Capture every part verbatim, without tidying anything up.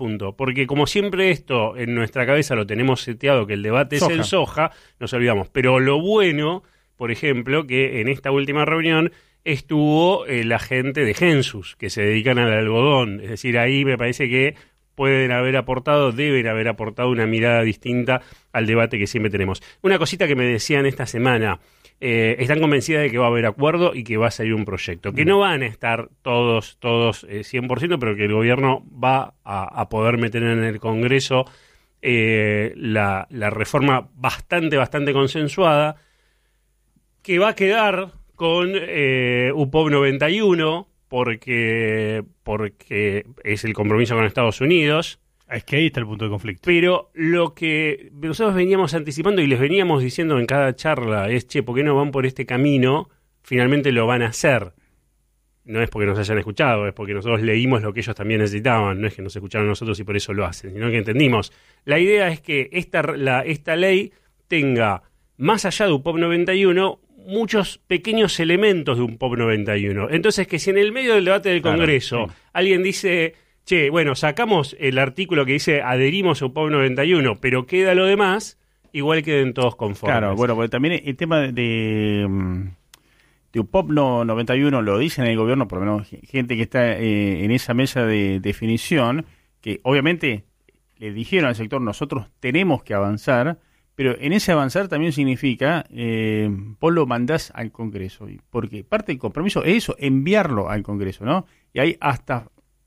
punto. Porque como siempre esto en nuestra cabeza lo tenemos seteado, que el debate soja. es el soja, nos olvidamos. Pero lo bueno, por ejemplo, que en esta última reunión estuvo eh, la gente de Gensus, que se dedican al algodón. Es decir, ahí me parece que pueden haber aportado, deben haber aportado una mirada distinta al debate que siempre tenemos. Una cosita que me decían esta semana, eh, están convencidas de que va a haber acuerdo y que va a salir un proyecto, que no van a estar todos, todos eh, cien por ciento, pero que el gobierno va a, a poder meter en el Congreso eh, la, la reforma bastante, bastante consensuada, que va a quedar con eh, U P O B noventa y uno, porque, porque es el compromiso con Estados Unidos. Es que ahí está el punto de conflicto. Pero lo que nosotros veníamos anticipando y les veníamos diciendo en cada charla es, che, ¿por qué no van por este camino? Finalmente lo van a hacer. No es porque nos hayan escuchado, es porque nosotros leímos lo que ellos también necesitaban. No es que nos escucharon nosotros y por eso lo hacen, sino que entendimos. La idea es que esta, la, esta ley tenga, más allá de U P O B noventa y uno, muchos pequeños elementos de un P O B noventa y uno. Entonces, que si en el medio del debate del Congreso claro, sí. alguien dice, che, bueno, sacamos el artículo que dice adherimos a U P O B noventa y uno, pero queda lo demás, igual queden todos conformes. Claro, bueno, porque también el tema de, de, de U P O B noventa y uno lo dicen en el gobierno, por lo menos gente que está eh, en esa mesa de definición, que obviamente le dijeron al sector, nosotros tenemos que avanzar, pero en ese avanzar también significa, eh, vos lo mandás al Congreso, porque parte del compromiso es eso, enviarlo al Congreso, ¿no? Y hay hasta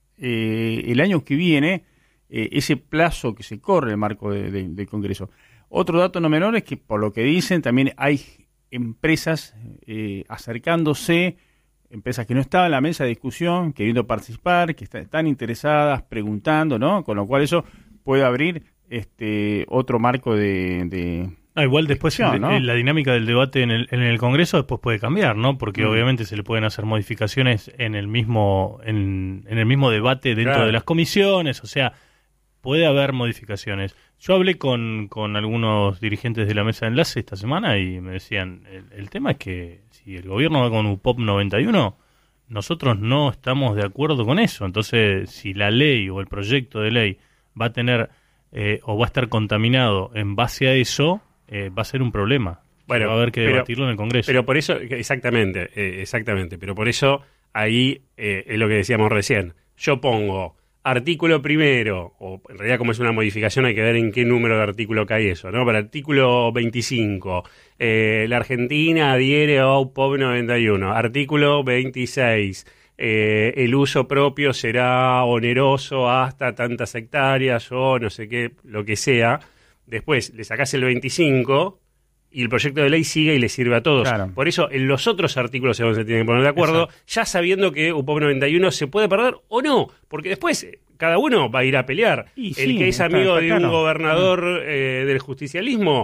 eh, el año que viene eh, ese plazo que se corre en el marco de, de, del Congreso. Otro dato no menor es que, por lo que dicen, también hay empresas eh, acercándose, empresas que no estaban en la mesa de discusión, queriendo participar, que está, están interesadas, preguntando, ¿no? Con lo cual eso puede abrir este otro marco de, de ah, igual después el, ¿no? la dinámica del debate en el, en el Congreso después puede cambiar, ¿no? Porque mm. obviamente se le pueden hacer modificaciones en el mismo en, en el mismo debate dentro claro. de las comisiones, o sea, puede haber modificaciones. Yo hablé con, con algunos dirigentes de la mesa de enlace esta semana y me decían, el, el tema es que si el gobierno va con U P O B noventa y uno, nosotros no estamos de acuerdo con eso. Entonces, si la ley o el proyecto de ley va a tener Eh, o va a estar contaminado en base a eso, eh, va a ser un problema. Bueno, va a haber que pero, debatirlo en el Congreso. Pero por eso, exactamente, eh, exactamente, pero por eso ahí eh, es lo que decíamos recién. Yo pongo artículo primero, o en realidad como es una modificación hay que ver en qué número de artículo cae eso, ¿no? Para artículo veinticinco, eh, la Argentina adhiere a U P O B noventa y uno, artículo veintiséis, Eh, el uso propio será oneroso hasta tantas hectáreas o no sé qué, lo que sea. Después le sacás el veinticinco y el proyecto de ley sigue y le sirve a todos. Claro. Por eso en los otros artículos es donde se tienen que poner de acuerdo, exacto, ya sabiendo que U P O B noventa y uno se puede perder o no, porque después cada uno va a ir a pelear. Y el sí, que es amigo está, está de claro. un gobernador eh, del justicialismo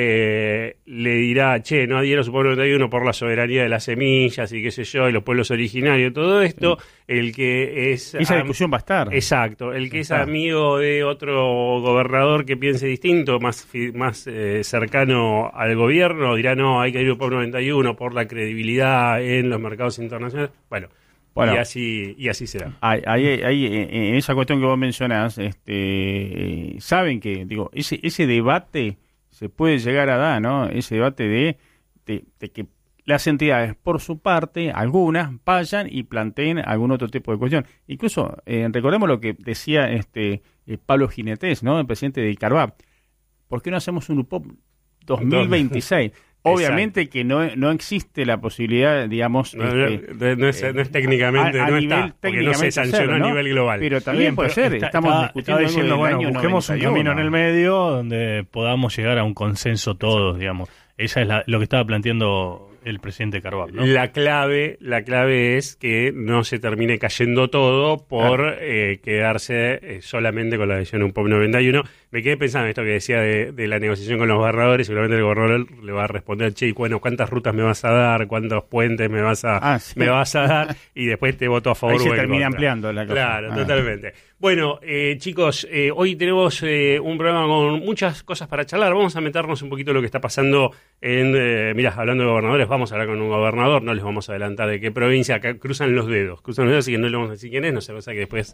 Eh, le dirá, che, no adhiero a su pueblo noventa y uno por la soberanía de las semillas y qué sé yo, y los pueblos originarios, todo esto. Sí. El que es... Esa am- discusión va a estar. Exacto. El que está. es amigo de otro gobernador que piense distinto, más, más eh, cercano al gobierno, dirá, no, hay que adherir al pueblo noventa y uno por la credibilidad en los mercados internacionales. Bueno, bueno y así y así será. Hay, hay, hay, en esa cuestión que vos mencionás, este, saben que, digo, ese, ese debate se puede llegar a dar, ¿no? Ese debate de, de, de que las entidades, por su parte, algunas, vayan y planteen algún otro tipo de cuestión. Incluso, eh, recordemos lo que decía este eh, Pablo Ginetés, ¿no? El presidente de Carvap. ¿Por qué no hacemos un U P O B dos mil veintiséis? Obviamente exacto, que no, no existe la posibilidad, digamos... No, este, no, no, es, no es técnicamente, a, a no nivel, está, porque no se sancionó hacerlo, ¿no? a nivel global. Pero también puede ser, está, estamos está, discutiendo está diciendo, bueno, año busquemos noventa y uno. Un camino en el medio donde podamos llegar a un consenso todos, digamos. Esa es la, lo que estaba planteando el presidente Carvap, ¿no? La clave, la clave es que no se termine cayendo todo por claro. eh, quedarse eh, solamente con la adhesión a un P O B noventa y uno. Me quedé pensando en esto que decía de, de la negociación con los gobernadores. Seguramente el gobernador le va a responder, che, bueno, ¿cuántas rutas me vas a dar? ¿Cuántos puentes me vas a ah, sí. me vas a dar? Y después te voto a favor. Ahí se o termina contra. ampliando la cosa. Claro, ah. totalmente. Bueno, eh, chicos, eh, hoy tenemos eh, un programa con muchas cosas para charlar. Vamos a meternos un poquito en lo que está pasando en, eh, mirá, hablando de gobernadores, vamos a hablar con un gobernador, no les vamos a adelantar de qué provincia, acá cruzan los dedos, cruzan los dedos, así que no le vamos a decir quién es, no se pasa que después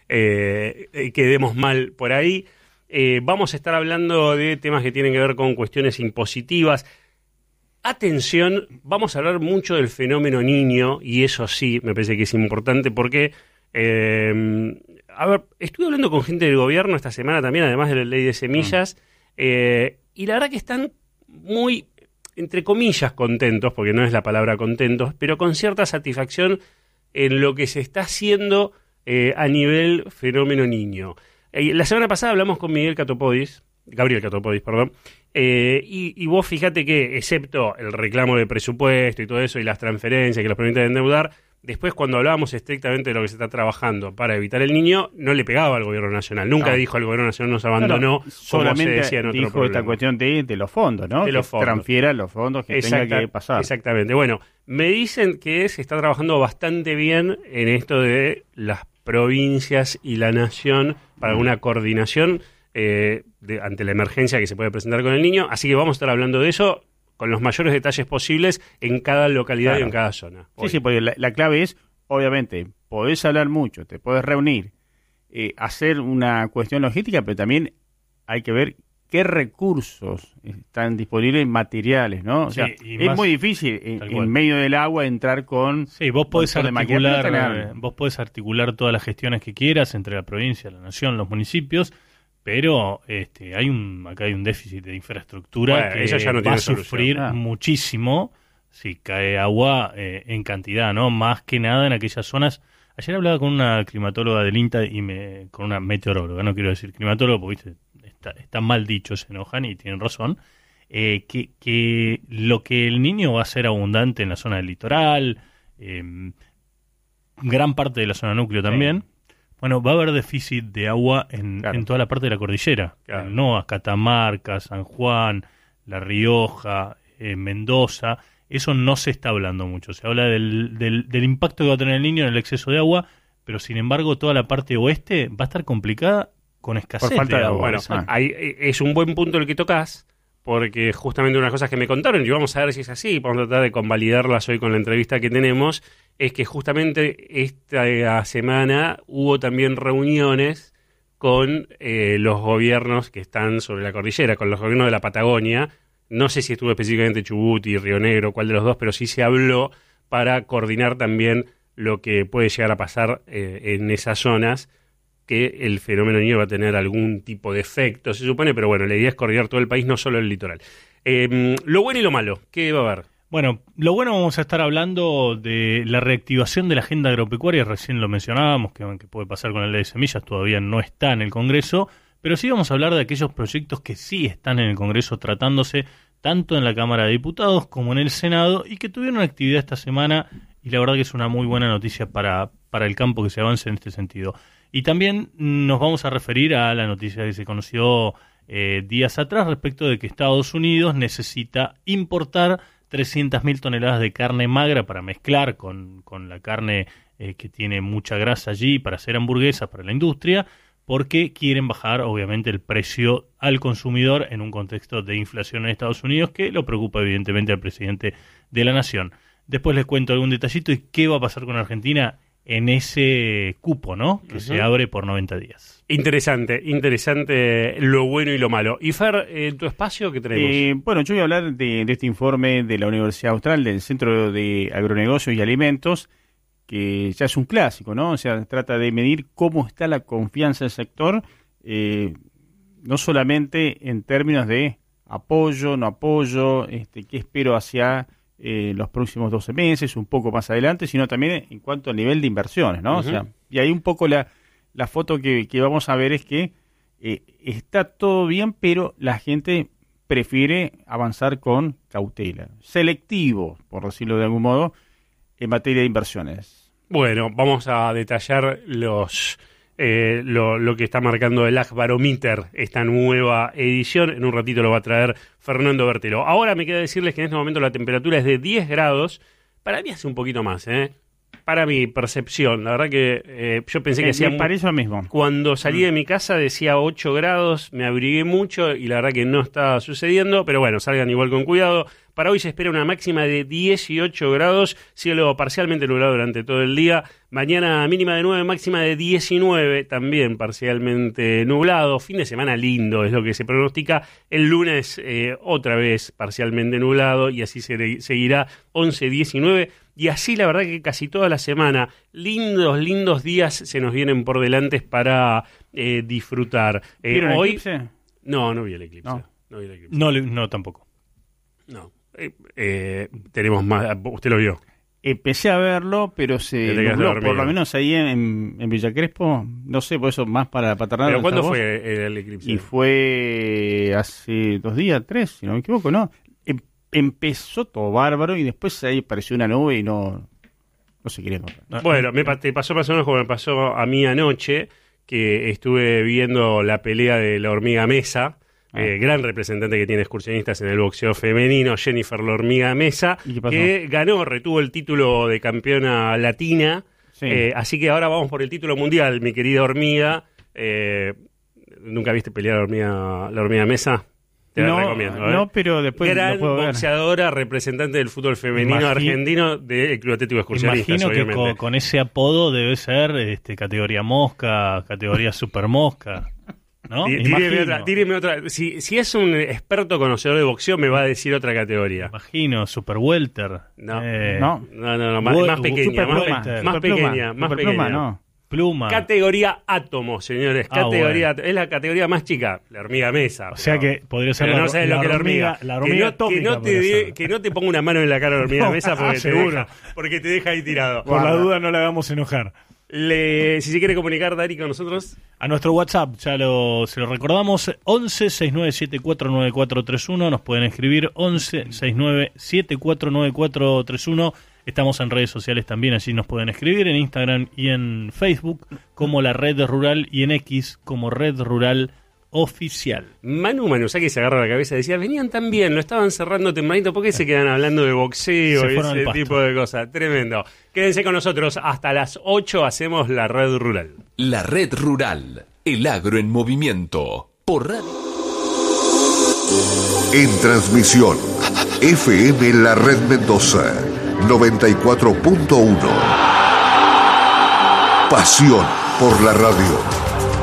eh, quedemos mal por ahí. Eh, vamos a estar hablando de temas que tienen que ver con cuestiones impositivas. Atención, vamos a hablar mucho del fenómeno niño, y eso sí, me parece que es importante porque, eh, a ver, estuve hablando con gente del gobierno esta semana también, además de la ley de semillas, mm. eh, y la verdad que están muy, entre comillas, contentos, porque no es la palabra contentos, pero con cierta satisfacción en lo que se está haciendo eh, a nivel fenómeno niño. Eh, la semana pasada hablamos con Miguel Catopodis, Gabriel Catopodis, perdón, eh, y, y vos fíjate que, excepto el reclamo de presupuesto y todo eso, y las transferencias que los permiten endeudar, después cuando hablábamos estrictamente de lo que se está trabajando para evitar el niño, no le pegaba al gobierno nacional. Nunca no. dijo al gobierno nacional nos abandonó, no, no. Solamente como se decía en otro dijo problema. Esta cuestión de, de los fondos, ¿no? De que los fondos. Transfiera los fondos que Exacta, tenga que pasar. Exactamente. Bueno, me dicen que se está trabajando bastante bien en esto de las provincias y la nación para mm. una coordinación eh, de, ante la emergencia que se puede presentar con el niño. Así que vamos a estar hablando de eso con los mayores detalles posibles en cada localidad claro. y en cada zona. Hoy. Sí, sí, porque la, la clave es, obviamente, podés hablar mucho, te podés reunir, eh, hacer una cuestión logística, pero también hay que ver qué recursos están disponibles, materiales, ¿no? O sea, sí, es más, muy difícil en, en medio del agua entrar con... Sí, vos podés articular, eh, vos podés articular todas las gestiones que quieras entre la provincia, la nación, los municipios, pero este, hay un acá hay un déficit de infraestructura bueno, que eso ya no va a sufrir ah. muchísimo si cae agua eh, en cantidad, ¿no? Más que nada en aquellas zonas. Ayer hablaba con una climatóloga del INTA y me, con una meteoróloga, no quiero decir climatóloga porque ¿viste? Está, está mal dicho, se enojan y tienen razón, eh, que, que lo que el niño va a ser abundante en la zona del litoral, eh, gran parte de la zona núcleo también. Sí. Bueno, va a haber déficit de agua en, claro. en toda la parte de la cordillera. Claro. No, Catamarca, San Juan, La Rioja, eh, Mendoza. Eso no se está hablando mucho. Se habla del, del, del impacto que va a tener el niño en el exceso de agua, pero sin embargo toda la parte oeste va a estar complicada con escasez Por falta de de agua. Bueno, ah. ahí es un buen punto el que tocas, porque justamente una de las cosas que me contaron, y vamos a ver si es así, vamos a tratar de convalidarlas hoy con la entrevista que tenemos, es que justamente esta semana hubo también reuniones con eh, los gobiernos que están sobre la cordillera, con los gobiernos de la Patagonia. No sé si estuvo específicamente Chubut y Río Negro, cuál de los dos, pero sí se habló para coordinar también lo que puede llegar a pasar eh, en esas zonas, que el fenómeno niño va a tener algún tipo de efecto, se supone, pero bueno, la idea es coordinar todo el país, no solo el litoral. Eh, lo bueno y lo malo, ¿qué va a haber? Bueno, lo bueno vamos a estar hablando de la reactivación de la agenda agropecuaria, recién lo mencionábamos, que, que puede pasar con la ley de semillas, todavía no está en el Congreso, pero sí vamos a hablar de aquellos proyectos que sí están en el Congreso tratándose, tanto en la Cámara de Diputados como en el Senado, y que tuvieron actividad esta semana, y la verdad que es una muy buena noticia para, para el campo que se avance en este sentido. Y también nos vamos a referir a la noticia que se conoció eh, días atrás respecto de que Estados Unidos necesita importar trescientas mil toneladas de carne magra para mezclar con, con la carne eh, que tiene mucha grasa allí para hacer hamburguesas para la industria, porque quieren bajar obviamente el precio al consumidor en un contexto de inflación en Estados Unidos que lo preocupa evidentemente al presidente de la nación. Después les cuento algún detallito y qué va a pasar con Argentina en ese cupo, ¿no? Que uh-huh. se abre por noventa días. Interesante, interesante lo bueno y lo malo. Y Fer, ¿en tu espacio qué tenemos? Eh, bueno, yo voy a hablar de, de este informe de la Universidad Austral, del Centro de Agronegocios y Alimentos, que ya es un clásico, ¿no? O sea, trata de medir cómo está la confianza del sector, eh, no solamente en términos de apoyo, no apoyo, este, qué espero hacia eh, los próximos doce meses, un poco más adelante, sino también en cuanto al nivel de inversiones, ¿no? Uh-huh. O sea, y ahí un poco la, la foto que, que vamos a ver es que eh, está todo bien, pero la gente prefiere avanzar con cautela, selectivo, por decirlo de algún modo, en materia de inversiones. Bueno, vamos a detallar los eh, lo, lo que está marcando el Ag Barometer, esta nueva edición. En un ratito lo va a traer Fernando Bertelo. Ahora me queda decirles que en este momento la temperatura es de diez grados. Para mí hace un poquito más, ¿eh? Para mi percepción. La verdad que eh, yo pensé que me, hacía... Me parece lo mismo. Cuando salí de mi casa decía ocho grados, me abrigué mucho y la verdad que no está sucediendo. Pero bueno, salgan igual con cuidado. Para hoy se espera una máxima de dieciocho grados, cielo parcialmente nublado durante todo el día. Mañana mínima de nueve, máxima de diecinueve, también parcialmente nublado. Fin de semana lindo es lo que se pronostica. El lunes eh, otra vez parcialmente nublado y así se, seguirá once, diecinueve. Y así la verdad que casi toda la semana, lindos, lindos días se nos vienen por delante para eh, disfrutar. Eh, ¿Vieron el hoy... eclipse? No, no vi el eclipse. No, no, vi el eclipse. No, no tampoco. No. Eh, eh, tenemos más... ¿Usted lo vio? Empecé a verlo, pero se nubló, por lo menos ahí en, en Villa Crespo, no sé, por eso más para paternal. ¿Pero cuándo fue el eclipse? Y fue hace dos días, tres, si no me equivoco, ¿no? Em, empezó todo bárbaro y después ahí apareció una nube y no, no se quería encontrar. Bueno, me te pasó más o menos como me pasó a mí anoche, que estuve viendo la pelea de la hormiga Mesa. Ah. Eh, gran representante que tiene excursionistas en el boxeo femenino, Jennifer la hormiga Mesa, que ganó, retuvo el título de campeona latina, sí. eh, así que ahora vamos por el título mundial, mi querida hormiga. Eh, ¿Nunca viste pelear la hormiga, la hormiga Mesa? Te la no, recomiendo. ¿eh? No, pero después gran lo puedo ver. Boxeadora, representante del fútbol femenino Imagino, argentino del Club Atlético Excursionistas. Imagino obviamente. que con, con ese apodo debe ser este, categoría mosca, categoría super mosca. ¿No? Tíreme otra, tíreme otra. Si, si es un experto conocedor de boxeo, me va a decir otra categoría. Imagino, super welter. No, eh, no, no, no, no más, más pequeña, más, pluma, más pequeña, más super pequeña. Pluma, no. Pluma. Categoría átomo, señores. Ah, categoría, bueno. Es la categoría más chica, la hormiga Mesa. O sea que podría ser pero la, no sabes la, lo que la hormiga. La hormiga que, no, atómica que, no te de, que no te ponga una mano en la cara de la hormiga no, Mesa porque, ah, te deja, porque te deja ahí tirado. Por la duda no la hagamos enojar. Le, si se quiere comunicar, Dari, con nosotros. A nuestro WhatsApp, ya lo, se lo recordamos, once sesenta y nueve setenta y cuatro noventa y cuatro treinta y uno. Nos pueden escribir once sesenta y nueve setenta y cuatro noventa y cuatro treinta y uno. Estamos en redes sociales también, allí nos pueden escribir, en Instagram y en Facebook como La Red Rural y en X como Red Rural Oficial. Manu Manusaki se agarra la cabeza y decía, venían tan bien, lo estaban cerrando tempranito, ¿por qué se quedan hablando de boxeo y ese tipo de cosas? Tremendo. Quédense con nosotros, hasta las ocho hacemos La Red Rural. La Red Rural, el agro en movimiento, por radio. En transmisión, F M La Red Mendoza, noventa y cuatro punto uno. Pasión por la radio.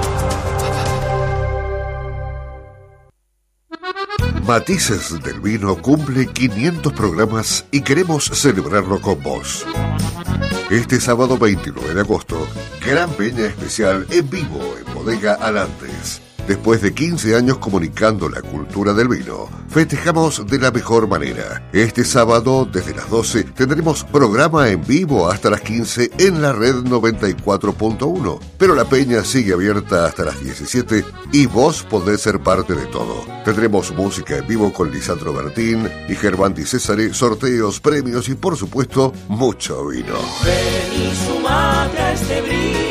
Matices del Vino cumple quinientos programas y queremos celebrarlo con vos. Este sábado veintinueve de agosto, gran peña especial en vivo en Bodega Alantes. Después de quince años comunicando la cultura del vino, festejamos de la mejor manera. Este sábado, desde las doce, tendremos programa en vivo hasta las quince en la red noventa y cuatro punto uno. Pero la peña sigue abierta hasta las diecisiete y vos podés ser parte de todo. Tendremos música en vivo con Lisandro Bertín y Gerván Di Césare, sorteos, premios y, por supuesto, mucho vino. Ven y sumate a este brindis.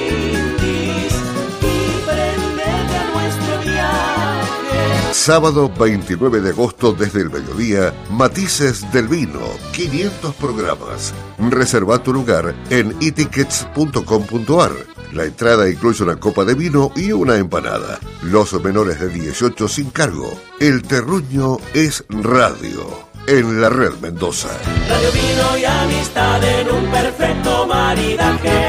Sábado veintinueve de agosto desde el mediodía, Matices del Vino, quinientos programas. Reserva tu lugar en e tickets punto com punto a r. La entrada incluye una copa de vino y una empanada. Los menores de dieciocho sin cargo. El terruño es radio. En la Red Mendoza. Radio, vino y amistad en un perfecto maridaje.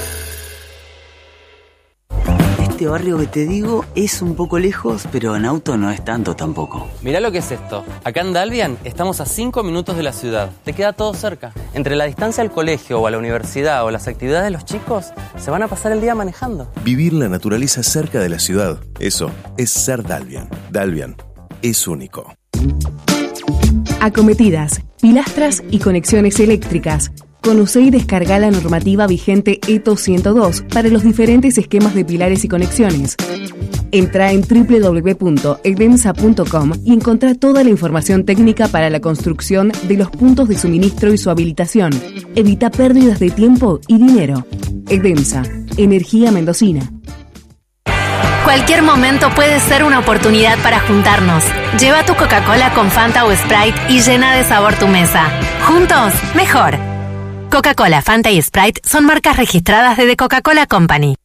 Este barrio que te digo es un poco lejos, pero en auto no es tanto tampoco. Mirá lo que es esto. Acá en Dalvian estamos a cinco minutos de la ciudad. Te queda todo cerca. Entre la distancia al colegio o a la universidad o las actividades de los chicos, se van a pasar el día manejando. Vivir la naturaleza cerca de la ciudad. Eso es ser Dalvian. Dalvian es único. Acometidas, pilastras y conexiones eléctricas. Conoce y descarga la normativa vigente E T O ciento dos para los diferentes esquemas de pilares y conexiones. Entra en doble u doble u doble u punto edemsa punto com y encontrá toda la información técnica para la construcción de los puntos de suministro y su habilitación. Evita pérdidas de tiempo y dinero. Edemsa, energía mendocina. Cualquier momento puede ser una oportunidad para juntarnos. Lleva tu Coca-Cola con Fanta o Sprite y llena de sabor tu mesa. Juntos, mejor. Coca-Cola, Fanta y Sprite son marcas registradas de The Coca-Cola Company.